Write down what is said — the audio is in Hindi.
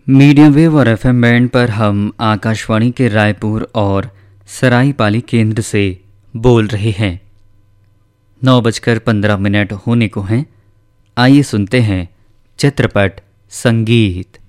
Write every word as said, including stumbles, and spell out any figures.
मीडियम वेव और एफएम बैंड पर हम आकाशवाणी के रायपुर और सराईपाली केंद्र से बोल रहे हैं। नौ बजकर पंद्रह मिनट होने को हैं। आइए सुनते हैं चित्रपट संगीत।